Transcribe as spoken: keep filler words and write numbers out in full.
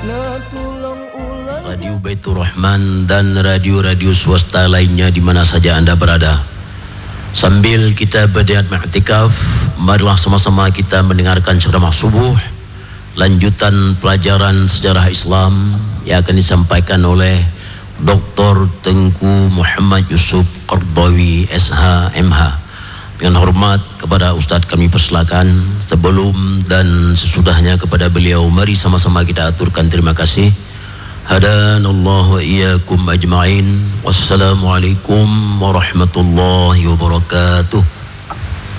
Radio Baitur Rahman dan radio-radio swasta lainnya di mana saja anda berada. Sambil kita berniat ma'tikaf, marilah sama-sama kita mendengarkan ceramah subuh lanjutan pelajaran sejarah Islam yang akan disampaikan oleh Doktor Tengku Muhammad Yusuf Qardawi S H M H. Dengan hormat kepada Ustaz kami persilakan, sebelum dan sesudahnya kepada beliau, mari sama-sama kita aturkan terima kasih. Hadanallahu wa iyyakum ajma'in. Wassalamualaikum warahmatullahi wabarakatuh.